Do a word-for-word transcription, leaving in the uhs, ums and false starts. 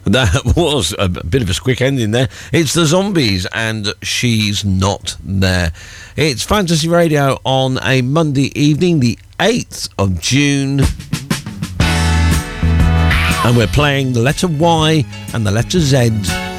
That was a bit of a quick ending there. It's the Zombies and She's Not There. It's Fantasy Radio on a Monday evening, the eighth of June. And we're playing the letter Y and the letter Z.